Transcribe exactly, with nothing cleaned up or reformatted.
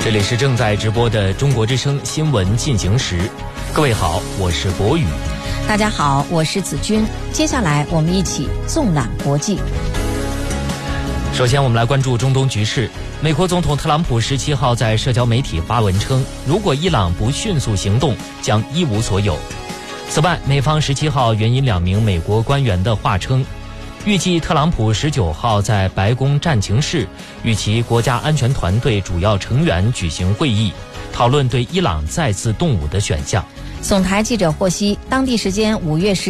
这里是正在直播的中国之声新闻进行时，各位好，我是博宇。 大家好，我是子君。接下来我们一起纵览国际。 首先我们来关注中东局势。美国总统特朗普十七号在社交媒体发文称，如果伊朗不迅速行动，将一无所有。此外，美方十七号援引两名美国官员的话称，预计特朗普十九号在白宫战情室与其国家安全团队主要成员举行会议，讨论对伊朗再次动武的选项。 总台记者获悉，当地时间五月十